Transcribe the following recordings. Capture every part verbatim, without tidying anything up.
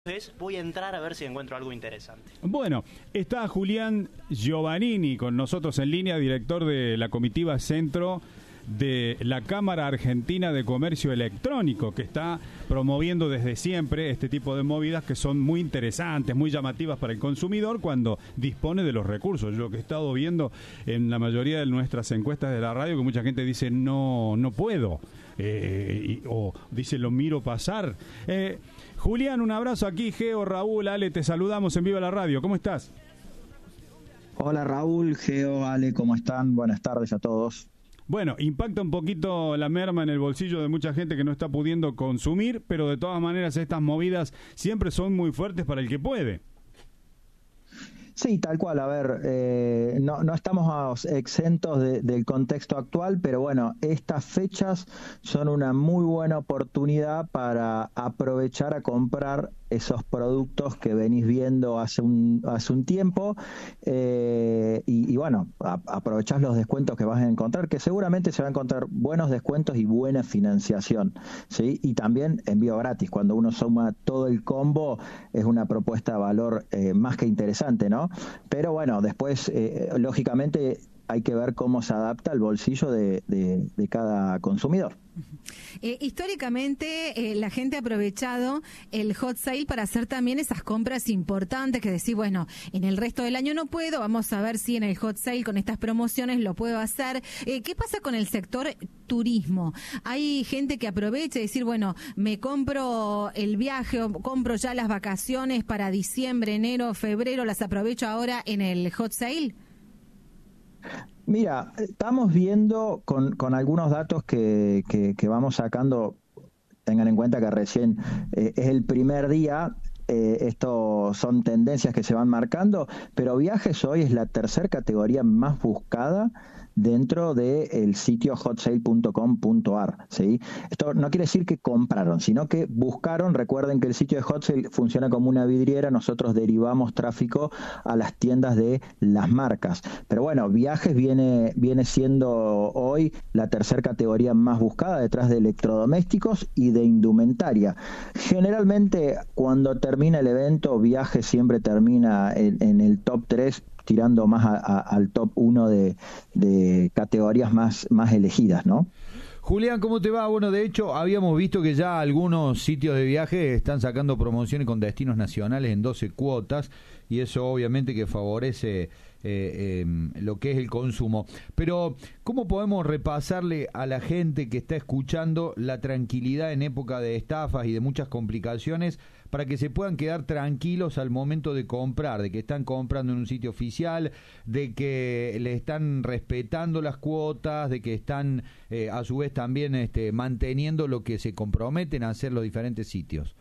Entonces voy a entrar a ver si encuentro algo interesante. Bueno, está Julián Giovannini con nosotros en línea, director de la comitiva Centro de la Cámara Argentina de Comercio Electrónico, que está promoviendo desde siempre este tipo de movidas que son muy interesantes, muy llamativas para el consumidor cuando dispone de los recursos. Yo lo que he estado viendo en la mayoría de nuestras encuestas de la radio, que mucha gente dice no, no puedo, eh, y, o dice lo miro pasar. Eh, Julián, un abrazo aquí, Geo, Raúl, Ale, te saludamos en Viva la Radio. ¿Cómo estás? Hola Raúl, Geo, Ale, ¿cómo están? Buenas tardes a todos. Bueno, impacta un poquito la merma en el bolsillo de mucha gente que no está pudiendo consumir, pero de todas maneras estas movidas siempre son muy fuertes para el que puede. Sí, tal cual. A ver, eh, no, no estamos exentos de, del contexto actual, pero bueno, estas fechas son una muy buena oportunidad para aprovechar a comprar esos productos que venís viendo hace un, hace un tiempo eh, y, y bueno, a, aprovechás los descuentos que vas a encontrar, que seguramente se va a encontrar buenos descuentos y buena financiación, ¿sí? Y también envío gratis. Cuando uno suma todo el combo, es una propuesta de valor eh, más que interesante, ¿no? Pero bueno, después, eh, lógicamente, hay que ver cómo se adapta al bolsillo de, de, de cada consumidor. Eh, históricamente eh, la gente ha aprovechado el hot sale para hacer también esas compras importantes que decir, bueno, en el resto del año no puedo, vamos a ver si en el hot sale con estas promociones lo puedo hacer. Eh, ¿Qué pasa con el sector turismo? Hay gente que aprovecha y decir, bueno, me compro el viaje o compro ya las vacaciones para diciembre, enero, febrero, las aprovecho ahora en el hot sale. Mira, estamos viendo con, con algunos datos que, que, que vamos sacando, tengan en cuenta que recién eh, es el primer día, eh, esto son tendencias que se van marcando, pero viajes hoy es la tercera categoría más buscada dentro del sitio hot sale punto com punto a r, ¿sí? Esto no quiere decir que compraron, sino que buscaron. Recuerden que el sitio de Hot Sale funciona como una vidriera, nosotros derivamos tráfico a las tiendas de las marcas. Pero bueno, viajes viene, viene siendo hoy la tercera categoría más buscada detrás de electrodomésticos y de indumentaria. Generalmente cuando termina el evento, viajes siempre termina en, en el top tres, tirando más a, a, al top uno de, de categorías más, más elegidas, ¿no? Julián, ¿cómo te va? Bueno, de hecho, habíamos visto que ya algunos sitios de viaje están sacando promociones con destinos nacionales en doce cuotas, y eso obviamente que favorece eh, eh, lo que es el consumo. Pero, ¿cómo podemos repasarle a la gente que está escuchando la tranquilidad en época de estafas y de muchas complicaciones para que se puedan quedar tranquilos al momento de comprar, de que están comprando en un sitio oficial, de que le están respetando las cuotas, de que están eh, a su vez también este, manteniendo lo que se comprometen a hacer los diferentes sitios?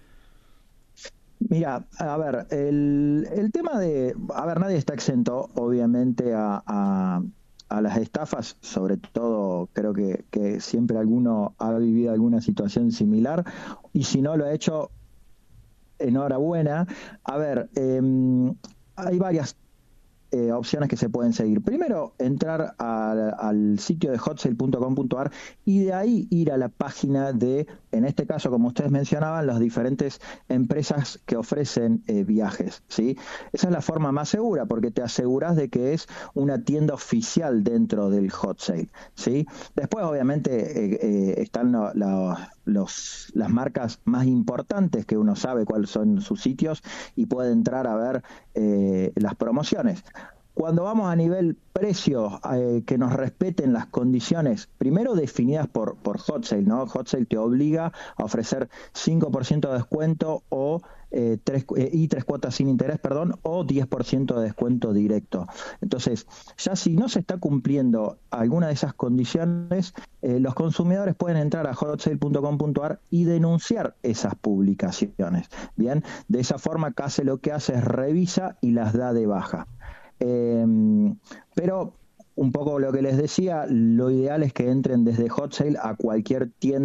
Mira, a ver, el, el tema de... A ver, nadie está exento, obviamente, a... a a las estafas, sobre todo creo que, que siempre alguno ha vivido alguna situación similar, y si no lo ha hecho, enhorabuena. A ver, eh, hay varias eh, opciones que se pueden seguir. Primero, entrar al, al sitio de hot sale punto com punto a r y de ahí ir a la página de, en este caso, como ustedes mencionaban, las diferentes empresas que ofrecen eh, viajes, ¿sí? Esa es la forma más segura, porque te aseguras de que es una tienda oficial dentro del hot sale, ¿sí? Después, obviamente, eh, eh, están lo, lo, los, las marcas más importantes que uno sabe cuáles son sus sitios y puede entrar a ver eh, las promociones. Cuando vamos a nivel precio, eh, que nos respeten las condiciones, primero definidas por, por Hot Sale, ¿no? Hot Sale te obliga a ofrecer cinco por ciento de descuento o eh, tres, eh, y tres cuotas sin interés, perdón, o diez por ciento de descuento directo. Entonces, ya si no se está cumpliendo alguna de esas condiciones, eh, los consumidores pueden entrar a hot sale punto com punto a r y denunciar esas publicaciones. Bien, de esa forma CASE lo que hace es revisa y las da de baja. Eh, pero un poco lo que les decía, lo ideal es que entren desde Hot Sale a cualquier tienda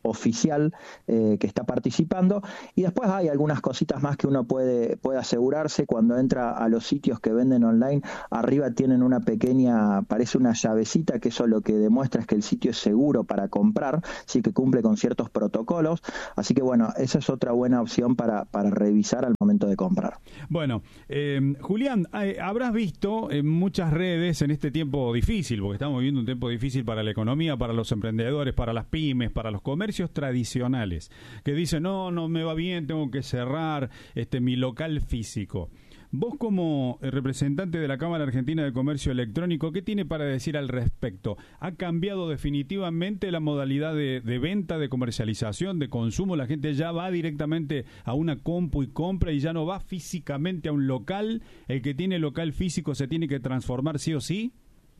oficial eh, que está participando, y después hay algunas cositas más que uno puede, puede asegurarse cuando entra a los sitios que venden online. Arriba tienen una pequeña, parece una llavecita, que eso lo que demuestra es que el sitio es seguro para comprar, sí, que cumple con ciertos protocolos, así que bueno, esa es otra buena opción para, para revisar al momento de comprar. Bueno, eh, Julián, eh, habrás visto en muchas redes en este tiempo difícil, porque estamos viviendo un tiempo difícil para la economía, para los emprendedores, para las pymes, para los comercios tradicionales, que dicen, no, no me va bien, tengo que cerrar este mi local físico. Vos, como representante de la Cámara Argentina de Comercio Electrónico, ¿qué tiene para decir al respecto? ¿Ha cambiado definitivamente la modalidad de, de venta, de comercialización, de consumo? ¿La gente ya va directamente a una compu y compra y ya no va físicamente a un local? ¿El que tiene local físico se tiene que transformar sí o sí?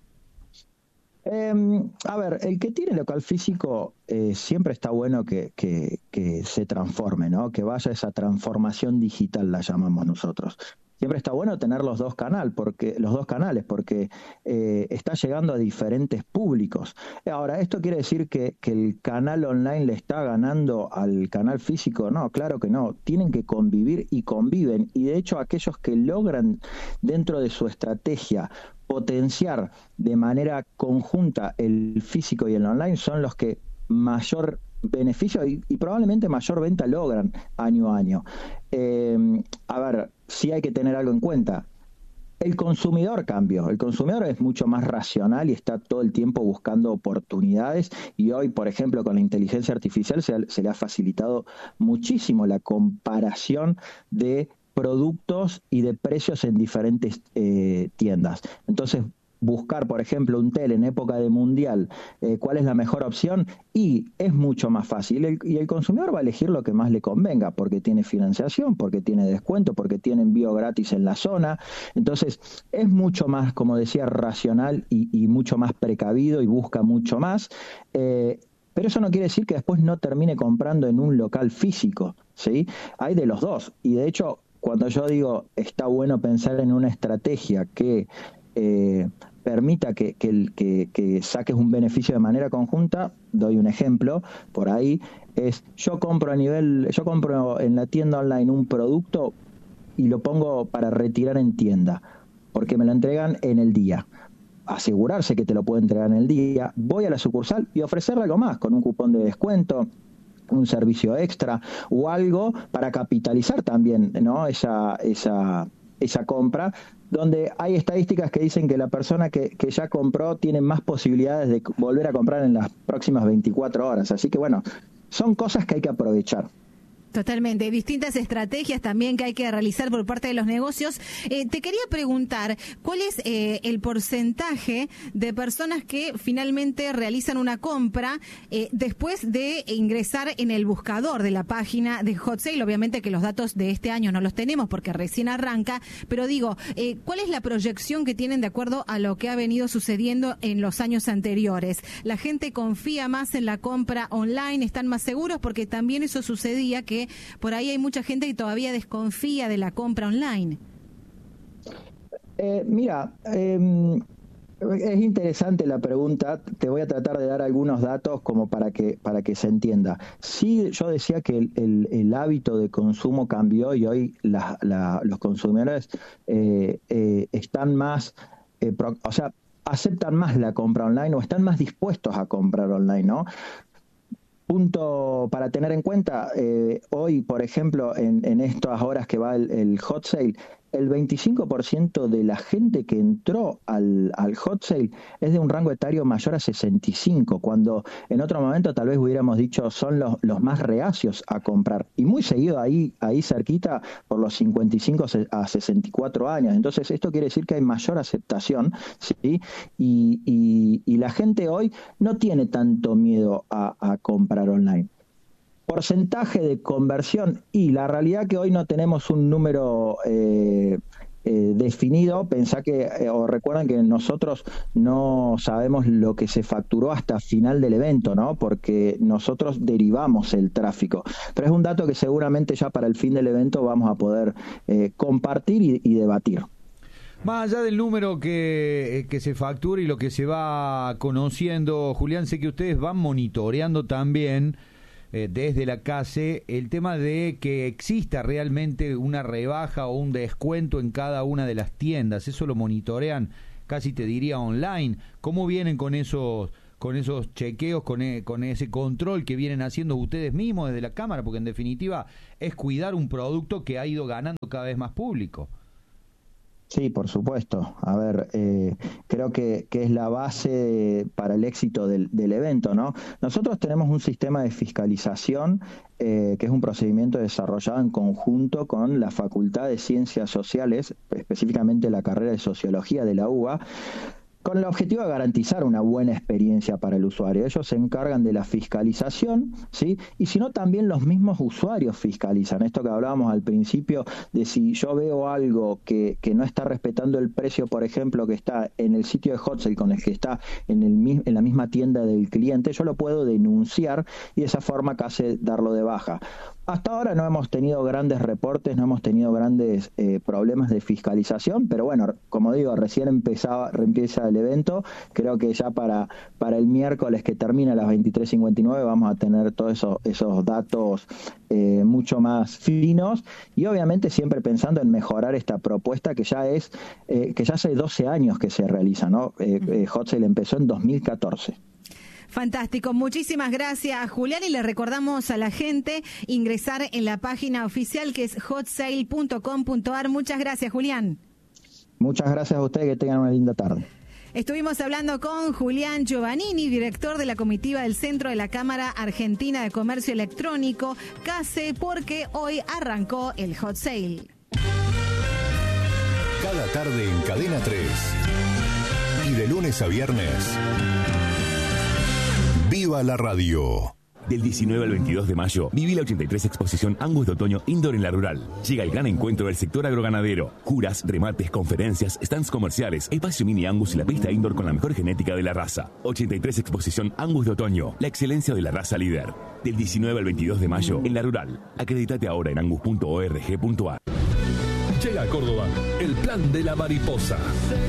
Eh, a ver, el que tiene local físico eh, siempre está bueno que, que, que se transforme, ¿no? Que vaya esa transformación digital, la llamamos nosotros. Siempre está bueno tener los dos canales, porque los dos canales, porque eh, está llegando a diferentes públicos. Ahora, ¿esto quiere decir que, que el canal online le está ganando al canal físico? No, claro que no. Tienen que convivir y conviven. Y de hecho, aquellos que logran dentro de su estrategia potenciar de manera conjunta el físico y el online son los que mayor beneficio y, y probablemente mayor venta logran año a año. Eh, a ver, sí hay que tener algo en cuenta. El consumidor cambió, el consumidor es mucho más racional y está todo el tiempo buscando oportunidades, y hoy, por ejemplo, con la inteligencia artificial se, ha, se le ha facilitado muchísimo la comparación de productos y de precios en diferentes eh, tiendas. Entonces, buscar, por ejemplo, un tel en época de mundial, eh, cuál es la mejor opción, y es mucho más fácil. El, y el consumidor va a elegir lo que más le convenga, porque tiene financiación, porque tiene descuento, porque tiene envío gratis en la zona. Entonces, es mucho más, como decía, racional y, y mucho más precavido y busca mucho más. Eh, Pero eso no quiere decir que después no termine comprando en un local físico, ¿sí? Hay de los dos. Y de hecho, cuando yo digo está bueno pensar en una estrategia que eh, permita que, que, que, que saques un beneficio de manera conjunta, doy un ejemplo por ahí, es yo compro a nivel, yo compro en la tienda online un producto y lo pongo para retirar en tienda, porque me lo entregan en el día. Asegurarse que te lo puede entregar en el día, voy a la sucursal y ofrecerle algo más, con un cupón de descuento, un servicio extra o algo para capitalizar también, ¿no? esa, esa, esa compra, donde hay estadísticas que dicen que la persona que, que ya compró tiene más posibilidades de volver a comprar en las próximas veinticuatro horas. Así que bueno, son cosas que hay que aprovechar. Totalmente, distintas estrategias también que hay que realizar por parte de los negocios. Eh, te quería preguntar, ¿cuál es eh, el porcentaje de personas que finalmente realizan una compra eh, después de ingresar en el buscador de la página de Hot Sale? Obviamente que los datos de este año no los tenemos porque recién arranca, pero digo, eh, ¿cuál es la proyección que tienen de acuerdo a lo que ha venido sucediendo en los años anteriores? ¿La gente confía más en la compra online? ¿Están más seguros? Porque también eso sucedía que por ahí hay mucha gente que todavía desconfía de la compra online. Eh, mira, eh, es interesante la pregunta. Te voy a tratar de dar algunos datos como para que para que se entienda. Sí, yo decía que el, el, el hábito de consumo cambió y hoy la, la, los consumidores eh, eh, están más, eh, pro, o sea, aceptan más la compra online o están más dispuestos a comprar online, ¿no? Punto para tener en cuenta, eh, hoy, por ejemplo, en, en estas horas que va el, el hot sale, el veinticinco por ciento de la gente que entró al, al hot sale es de un rango etario mayor a sesenta y cinco, cuando en otro momento tal vez hubiéramos dicho son los, los más reacios a comprar. Y muy seguido ahí, ahí cerquita por los cincuenta y cinco a sesenta y cuatro años. Entonces esto quiere decir que hay mayor aceptación, ¿sí? Y, y, y la gente hoy no tiene tanto miedo a, a comprar online. Porcentaje de conversión, y la realidad que hoy no tenemos un número eh, eh, definido. Pensá que, eh, o recuerdan que nosotros no sabemos lo que se facturó hasta final del evento, ¿no? Porque nosotros derivamos el tráfico. Pero es un dato que seguramente ya para el fin del evento vamos a poder eh, compartir y, y debatir. Más allá del número que, que se factura y lo que se va conociendo, Julián, sé que ustedes van monitoreando también eh, desde la C A S E el tema de que exista realmente una rebaja o un descuento en cada una de las tiendas. Eso lo monitorean, casi te diría online. ¿Cómo vienen con esos con esos chequeos, con, e, con ese control que vienen haciendo ustedes mismos desde la Cámara? Porque en definitiva es cuidar un producto que ha ido ganando cada vez más público. Sí, por supuesto. A ver, eh, creo que, que es la base para el éxito del, del evento, ¿no? Nosotros tenemos un sistema de fiscalización eh, que es un procedimiento desarrollado en conjunto con la Facultad de Ciencias Sociales, específicamente la carrera de Sociología de la U B A, con el objetivo de garantizar una buena experiencia para el usuario. Ellos se encargan de la fiscalización, ¿sí? Y si no, también los mismos usuarios fiscalizan. Esto que hablábamos al principio, de si yo veo algo que, que no está respetando el precio, por ejemplo, que está en el sitio de Hot Sale con el que está en, el, en la misma tienda del cliente, yo lo puedo denunciar y de esa forma casi darlo de baja. Hasta ahora no hemos tenido grandes reportes, no hemos tenido grandes eh, problemas de fiscalización, pero bueno, como digo, recién empezaba, empieza el evento. Creo que ya para, para el miércoles que termina a las veintitrés cincuenta y nueve vamos a tener todos esos, esos datos eh, mucho más finos y obviamente siempre pensando en mejorar esta propuesta que ya es eh, que ya hace doce años que se realiza, ¿no? Eh, eh, Hot Sale empezó en dos mil catorce. Fantástico, muchísimas gracias, Julián, y le recordamos a la gente ingresar en la página oficial que es hot sale punto com punto a r. Muchas gracias, Julián. Muchas gracias a ustedes, que tengan una linda tarde. Estuvimos hablando con Julián Giovannini, director de la comitiva del Centro de la Cámara Argentina de Comercio Electrónico, C A S E, porque hoy arrancó el Hot Sale. Cada tarde en Cadena tres y de lunes a viernes, ¡viva la radio! Del diecinueve al veintidós de mayo, viví la ochenta y tres Exposición Angus de Otoño Indoor en La Rural. Llega el gran encuentro del sector agroganadero. Juras, remates, conferencias, stands comerciales, espacio mini Angus y la pista indoor con la mejor genética de la raza. ochenta y tres Exposición Angus de Otoño, la excelencia de la raza líder. Del diecinueve al veintidós de mayo, en La Rural. Acreditate ahora en angus punto org punto a r. Llega a Córdoba el Plan de la Mariposa.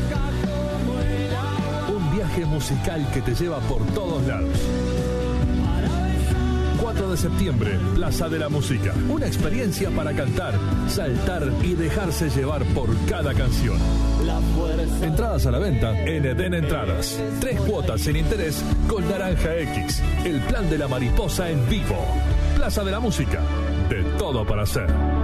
Un viaje musical que te lleva por todos lados. cuatro de septiembre, Plaza de la Música. Una experiencia para cantar, saltar y dejarse llevar por cada canción. Entradas a la venta en Eden Entradas. Tres cuotas sin interés con Naranja X. El Plan de la Mariposa en vivo. Plaza de la Música. De todo para hacer.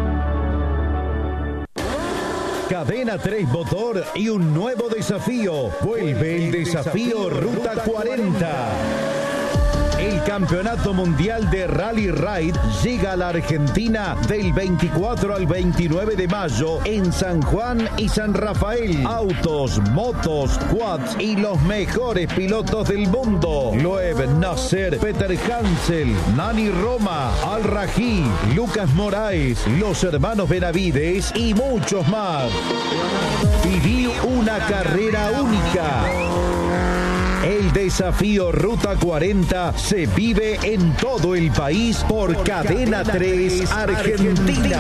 Cadena tres Motor y un nuevo desafío. Vuelve el desafío Ruta cuarenta. El Campeonato Mundial de Rally Ride llega a la Argentina del veinticuatro al veintinueve de mayo en San Juan y San Rafael. Autos, motos, quads y los mejores pilotos del mundo. Loeb Nasser, Peter Hansel, Nani Roma, Al Rají, Lucas Moraes, los hermanos Benavides y muchos más. Viví una carrera única. El desafío Ruta cuarenta se vive en todo el país por Cadena tres Argentina.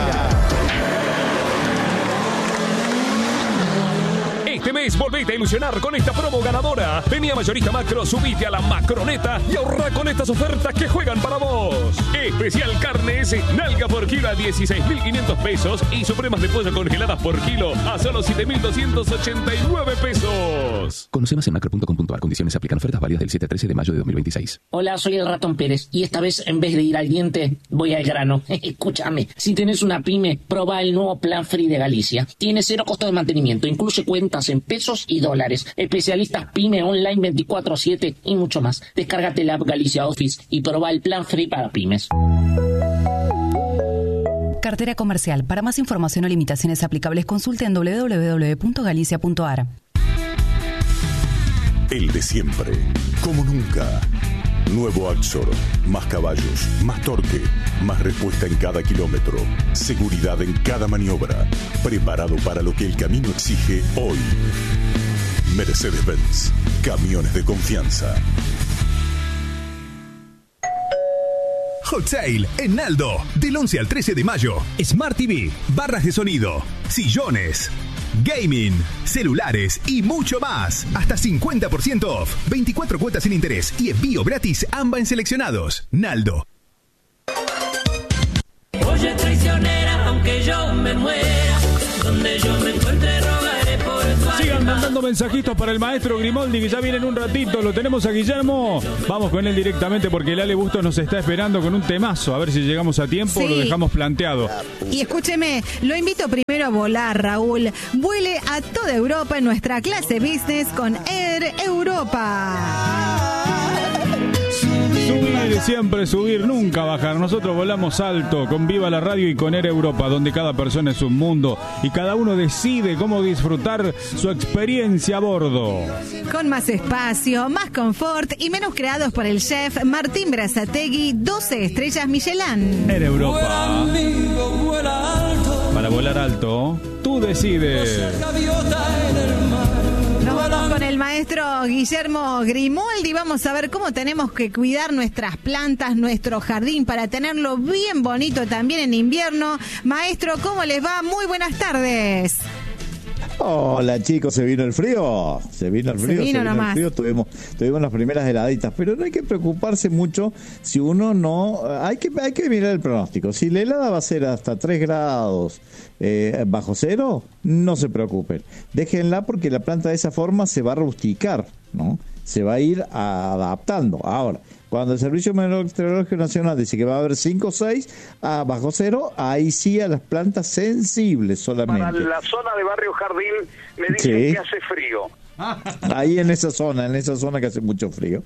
Este mes volvete a ilusionar con esta promo ganadora. Vení a Mayorista Macro, subite a la Macroneta y ahorra con estas ofertas que juegan para vos. Especial carnes, nalga por kilo a dieciséis mil quinientos pesos y supremas de pollo congeladas por kilo a solo siete mil doscientos ochenta y nueve pesos. Conoce más en macro punto com punto a r. Condiciones aplican. Ofertas válidas del siete al trece de mayo de dos mil veintiséis. Hola, soy el Ratón Pérez y esta vez en vez de ir al diente voy al grano. Escúchame, si tenés una pyme, probá el nuevo Plan Free de Galicia. Tiene cero costo de mantenimiento, incluye cuentas en pesos y dólares, especialistas pyme online veinticuatro siete y mucho más. Descárgate la app Galicia Office y probá el Plan Free para pymes. Cartera comercial. Para más información o limitaciones aplicables, consulte en doble u doble u doble u punto galicia punto a r. El de siempre, como nunca. Nuevo Axor, más caballos, más torque, más respuesta en cada kilómetro, seguridad en cada maniobra, preparado para lo que el camino exige hoy. Mercedes-Benz, camiones de confianza. Hot Sale en Naldo, del once al trece de mayo. Smart T V, barras de sonido, sillones, gaming, celulares y mucho más. Hasta cincuenta por ciento off, veinticuatro cuotas sin interés y envío gratis A M B A en seleccionados. Naldo. pionera, aunque yo me muera, donde yo me encuentre rogaré por tu alma. Sigan mandando mensajitos para el maestro Grimoldi, que ya viene en un ratito. Lo tenemos a Guillermo. Vamos con él directamente porque el Ale Bustos nos está esperando con un temazo. A ver si llegamos a tiempo Sí. o lo dejamos planteado. Y escúcheme, lo invito primero a volar, Raúl. Vuele a toda Europa en nuestra clase business con Air Europa. Subir, siempre subir, nunca bajar. Nosotros volamos alto con Viva la Radio y con Air Europa, donde cada persona es un mundo y cada uno decide cómo disfrutar su experiencia a bordo. Con más espacio, más confort y menos creados por el chef Martín Berazategui, doce estrellas Michelin. Air Europa. Para volar alto, tú decides. Nos vamos con el maestro Guillermo Grimoldi. Vamos a ver cómo tenemos que cuidar nuestras plantas, nuestro jardín, para tenerlo bien bonito también en invierno. Maestro, ¿cómo les va? Muy buenas tardes. Hola chicos, ¿se vino el frío? Se vino el Se frío, se vino vino, el nomás. frío, tuvimos, tuvimos las primeras heladitas, pero no hay que preocuparse mucho si uno no, hay que, hay que mirar el pronóstico. Si la helada va a ser hasta tres grados eh, bajo cero, no se preocupen, déjenla porque la planta de esa forma se va a rusticar, ¿no? Se va a ir adaptando. Ahora, cuando el Servicio Meteorológico Nacional dice que va a haber cinco o seis a bajo cero, ahí sí a las plantas sensibles solamente. Para la zona de Barrio Jardín me dicen Sí. que hace frío. Ahí en esa zona, en esa zona que hace mucho frío.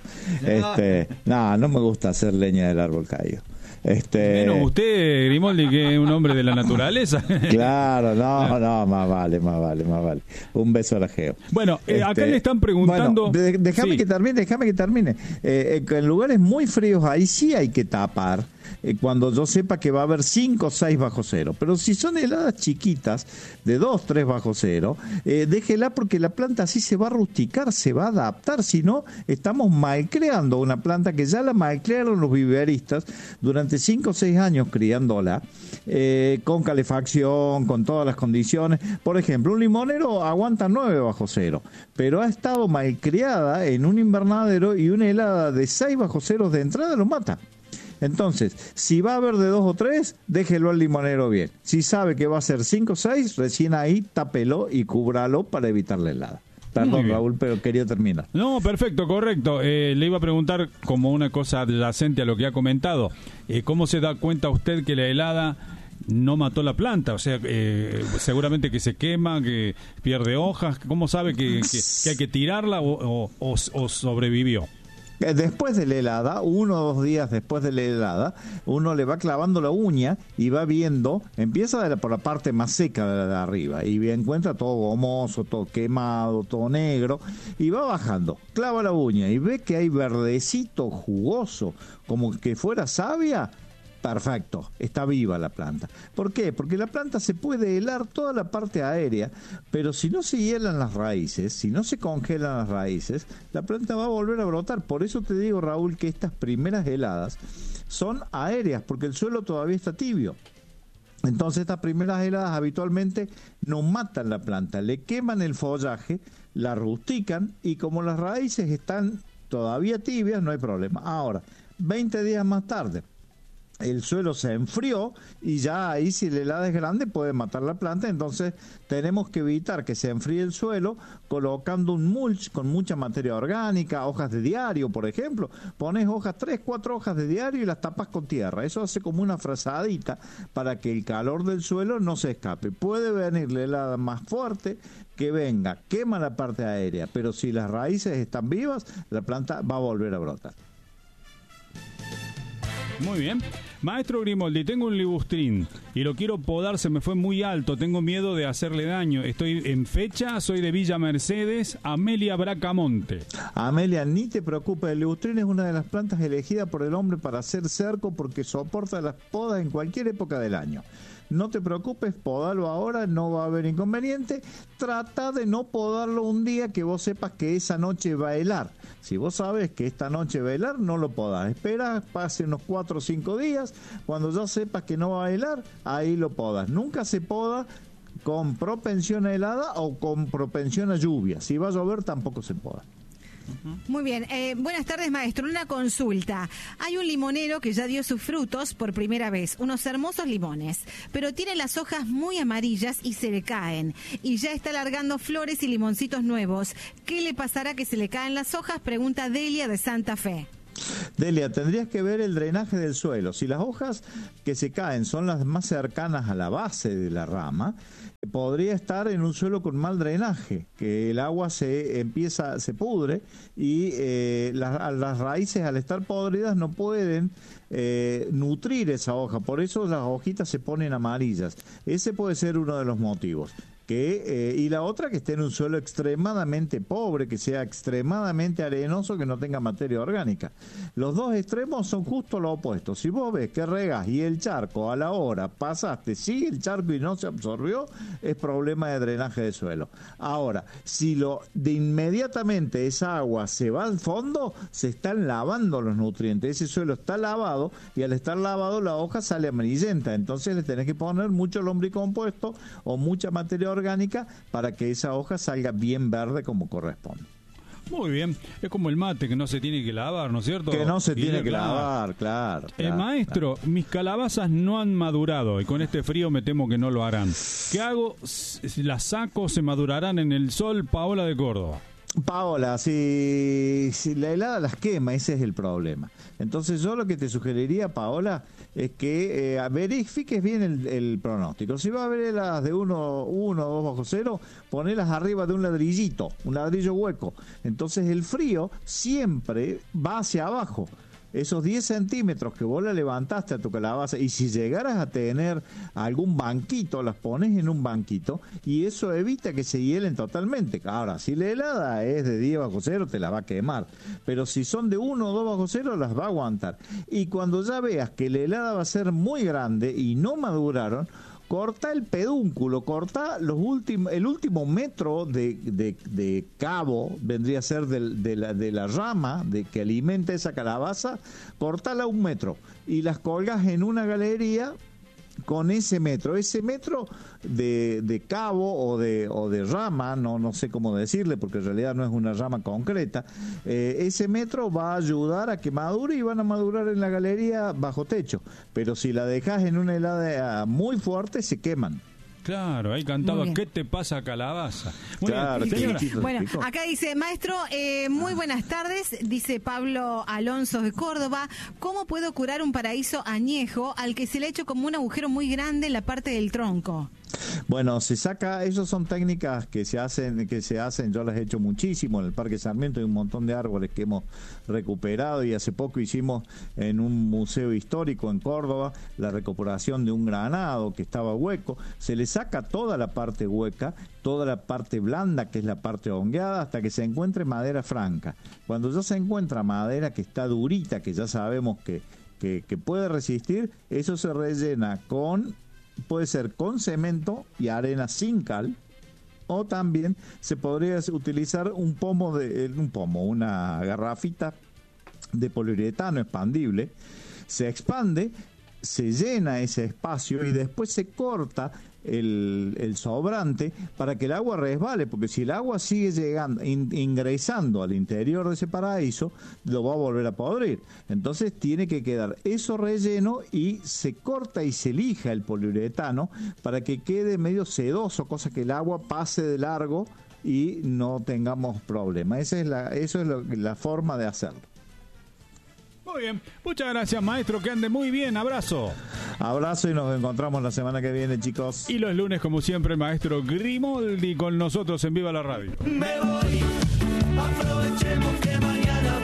Este, no, no me gusta hacer leña del árbol caído. Este, Menos usted, Grimoldi, que es un hombre de la naturaleza. Claro, no, no, más vale, más vale, más vale. Un beso a la Geo. Bueno, eh, acá Este, le están preguntando. bueno, de- déjame Sí. que termine, déjame que termine. Eh, eh, en lugares muy fríos ahí sí hay que tapar. eh, Cuando yo sepa que va a haber cinco o seis bajo cero. Pero si son heladas chiquitas, de dos, tres bajo cero, eh, déjela porque la planta así se va a rusticar, se va a adaptar. Si no, estamos malcreando una planta que ya la malcrearon los viveristas durante cinco o seis años criándola, eh, con calefacción, con todas las condiciones. Por ejemplo, un limonero aguanta nueve bajo cero, pero ha estado malcriada en un invernadero y una helada de seis bajo cero de entrada lo mata. Entonces, si va a haber de dos o tres, déjelo al limonero bien. Si sabe que va a ser cinco o seis, recién ahí tápelo y cúbralo para evitar la helada. Muy Perdón, bien. Raúl, pero quería terminar. No, perfecto, correcto. Eh, le iba a preguntar como una cosa adyacente a lo que ha comentado. Eh, ¿Cómo se da cuenta usted que la helada no mató la planta? O sea, eh, seguramente que se quema, que pierde hojas. ¿Cómo sabe que, que, que hay que tirarla o, o, o, o sobrevivió? Eh, Después de la helada, uno o dos días después de la helada, uno le va clavando la uña y va viendo, empieza de la- por la parte más seca de, la de arriba y ve- encuentra todo gomoso, todo quemado, todo negro y va bajando, clava la uña y ve que hay verdecito jugoso, como que fuera savia. Perfecto, está viva la planta. ¿Por qué? Porque la planta se puede helar toda la parte aérea, pero si no se hielan las raíces, si no se congelan las raíces, la planta va a volver a brotar. Por eso te digo, Raúl, que estas primeras heladas son aéreas, porque el suelo todavía está tibio. Entonces estas primeras heladas habitualmente no matan la planta, le queman el follaje, la rustican y como las raíces están todavía tibias, no hay problema. Ahora, veinte días más tarde, el suelo se enfrió y ya ahí si la helada es grande puede matar la planta, entonces tenemos que evitar que se enfríe el suelo colocando un mulch con mucha materia orgánica, hojas de diario por ejemplo, pones hojas, tres, cuatro hojas de diario y las tapas con tierra, eso hace como una frazadita para que el calor del suelo no se escape. Puede venir la helada más fuerte que venga, quema la parte aérea, pero si las raíces están vivas, la planta va a volver a brotar. Muy bien. Maestro Grimoldi, tengo un libustrín y lo quiero podar, se me fue muy alto, tengo miedo de hacerle daño. Estoy en fecha, soy de Villa Mercedes, Amelia Bracamonte. Amelia, ni te preocupes, el libustrín es una de las plantas elegidas por el hombre para hacer cerco porque soporta las podas en cualquier época del año. No te preocupes, podalo ahora, no va a haber inconveniente. Trata de no podarlo un día que vos sepas que esa noche va a helar. Si vos sabes que esta noche va a helar, no lo podás. Espera, pase unos cuatro o cinco días. Cuando ya sepas que no va a helar, ahí lo podas. Nunca se poda con propensión a helada o con propensión a lluvia. Si va a llover, tampoco se poda. Muy bien. Eh, buenas tardes, maestro. Una consulta. Hay un limonero que ya dio sus frutos por primera vez, unos hermosos limones, pero tiene las hojas muy amarillas y se le caen. Y ya está largando flores y limoncitos nuevos. ¿Qué le pasará que se le caen las hojas? Pregunta Delia de Santa Fe. Delia, tendrías que ver el drenaje del suelo. Si las hojas que se caen son las más cercanas a la base de la rama, podría estar en un suelo con mal drenaje, que el agua se empieza, se pudre y eh, las, las raíces al estar podridas no pueden eh, nutrir esa hoja, por eso las hojitas se ponen amarillas. Ese puede ser uno de los motivos. Que, eh, y la otra, que esté en un suelo extremadamente pobre, que sea extremadamente arenoso, que no tenga materia orgánica. Los dos extremos son justo lo opuesto. Si vos ves que regás y el charco a la hora pasaste, sigue el charco y no se absorbió, es problema de drenaje de suelo. Ahora, si lo de inmediatamente esa agua se va al fondo, se están lavando los nutrientes. Ese suelo está lavado y al estar lavado la hoja sale amarillenta. Entonces le tenés que poner mucho lombricompuesto o mucha materia orgánica orgánica para que esa hoja salga bien verde como corresponde. Muy bien, es como el mate que no se tiene que lavar, ¿no es cierto? Que no se y tiene que claro. lavar, claro. Eh, claro maestro, claro. mis calabazas no han madurado y con este frío me temo que no lo harán. ¿Qué hago? ¿Las saco? ¿Se madurarán en el sol? Paola de Córdoba. Paola, si, si la helada las quema, ese es el problema. Entonces yo lo que te sugeriría, Paola, es que eh, verifiques bien el, el pronóstico. Si va a haber heladas de uno, uno o dos bajo cero, ponelas arriba de un ladrillito, un ladrillo hueco. Entonces el frío siempre va hacia abajo. Esos diez centímetros que vos la levantaste a tu calabaza, y si llegaras a tener algún banquito, las pones en un banquito y eso evita que se hielen totalmente. Ahora, si la helada es de diez bajo cero, te la va a quemar, pero si son de uno o dos bajo cero, las va a aguantar. Y cuando ya veas que la helada va a ser muy grande y no maduraron, corta el pedúnculo, corta los últimos, el último metro de, de, de cabo, vendría a ser de, de, la, de la rama de que alimenta esa calabaza, cortala un metro y las colgas en una galería con ese metro, ese metro de, de cabo o de, o de rama, no, no sé cómo decirle porque en realidad no es una rama concreta, eh, ese metro va a ayudar a que madure y van a madurar en la galería bajo techo, pero si la dejas en una helada muy fuerte se queman. Claro, ahí cantaba, ¿qué te pasa, calabaza? Muy claro, bien, señora. Bueno, acá dice, maestro, eh, muy buenas tardes, dice Pablo Alonso de Córdoba, ¿cómo puedo curar un paraíso añejo al que se le ha hecho como un agujero muy grande en la parte del tronco? Bueno, se saca, esas son técnicas que se hacen, que se hacen, yo las he hecho muchísimo en el Parque Sarmiento, hay un montón de árboles que hemos recuperado y hace poco hicimos en un museo histórico en Córdoba la recuperación de un granado que estaba hueco, se le saca toda la parte hueca, toda la parte blanda que es la parte hongueada hasta que se encuentre madera franca. Cuando ya se encuentra madera que está durita, que ya sabemos que, que, que puede resistir, eso se rellena con... puede ser con cemento y arena sin cal, o también se podría utilizar un pomo de un pomo, una garrafita de poliuretano expandible, se expande, se llena ese espacio y después se corta el, el sobrante para que el agua resbale, porque si el agua sigue llegando, in, ingresando al interior de ese paraíso, lo va a volver a podrir. Entonces tiene que quedar eso relleno y se corta y se lija el poliuretano para que quede medio sedoso, cosa que el agua pase de largo y no tengamos problema. Esa es la, eso es lo, la forma de hacerlo. Muy bien, muchas gracias, maestro, que ande muy bien, abrazo. Abrazo y nos encontramos la semana que viene, chicos. Y los lunes, como siempre, el maestro Grimoldi con nosotros en Viva la Radio. Me voy, aprovechemos que mañana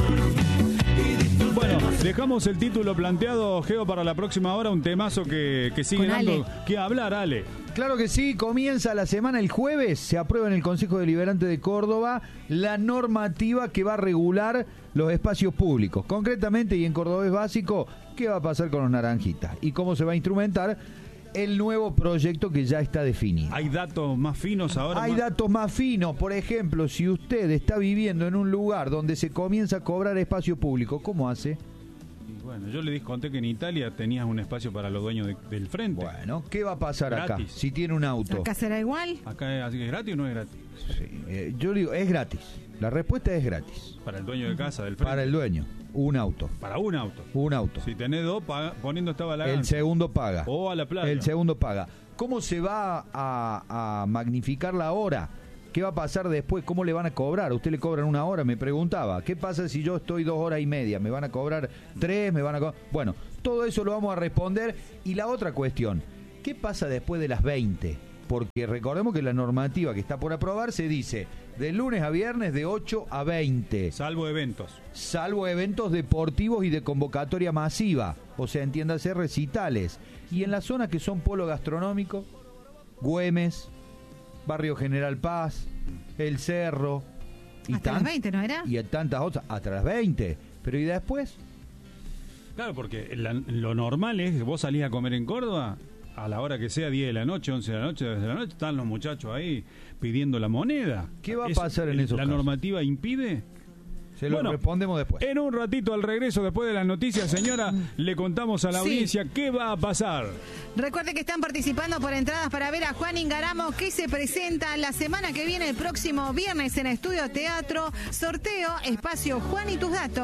me voy. Bueno, dejamos el título planteado, Geo, para la próxima hora, un temazo que, que sigue Con dando Ale. que hablar, Ale. Claro que sí, comienza la semana el jueves, se aprueba en el Consejo Deliberante de Córdoba la normativa que va a regular los espacios públicos. Concretamente, y en cordobés básico, ¿qué va a pasar con los naranjitas? Y cómo se va a instrumentar el nuevo proyecto que ya está definido. ¿Hay datos más finos ahora? Hay más... datos más finos, por ejemplo, si usted está viviendo en un lugar donde se comienza a cobrar espacio público, ¿cómo hace? Bueno, yo le conté que en Italia tenías un espacio para los dueños de, del frente. Bueno, ¿qué va a pasar gratis. acá? Si tiene un auto. ¿Acá será igual? ¿Acá es, así que es gratis o no es gratis? Sí, eh, yo digo, es gratis. La respuesta es gratis. Para el dueño de casa del frente. Para el dueño. Un auto. Para un auto. Un auto. Si tenés dos, paga, poniendo esta balanza. El segundo paga. O a la playa. El segundo paga. ¿Cómo se va a, a magnificar la hora? ¿Qué va a pasar después? ¿Cómo le van a cobrar? ¿A usted le cobran una hora? Me preguntaba. ¿Qué pasa si yo estoy dos horas y media? ¿Me van a cobrar tres? ¿Me van a co-? Bueno, todo eso lo vamos a responder. Y la otra cuestión, ¿qué pasa después de las veinte? Porque recordemos que la normativa que está por aprobar se dice de lunes a viernes de ocho a veinte. Salvo eventos. Salvo eventos deportivos y de convocatoria masiva. O sea, entiéndase, recitales. Y en las zonas que son polo gastronómico, Güemes, Barrio General Paz, El Cerro. Y hasta las veinte, ¿no era? Y en tantas otras, hasta las veinte. Pero ¿y después? Claro, porque la, lo normal es que vos salís a comer en Córdoba a la hora que sea, diez de la noche, once de la noche, desde la noche, están los muchachos ahí pidiendo la moneda. ¿Qué va a Eso, pasar en esos ¿La casos? normativa impide? Se lo Bueno, respondemos después. En un ratito al regreso, después de las noticias, señora, le contamos a la Sí. audiencia qué va a pasar. Recuerde que están participando por entradas para ver a Juan Ingaramo, que se presenta la semana que viene, el próximo viernes en Estudio Teatro. Sorteo, espacio Juan y tus datos.